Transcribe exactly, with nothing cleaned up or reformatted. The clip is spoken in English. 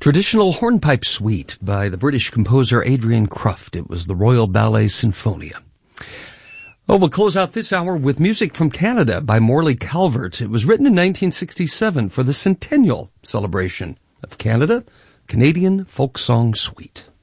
Traditional hornpipe suite by the British composer Adrian Cruft. It was the Royal Ballet Sinfonia. Oh, we'll close out this hour with music from Canada by Morley Calvert. It was written in nineteen sixty-seven for the centennial celebration of Canada, Canadian Folk Song Suite.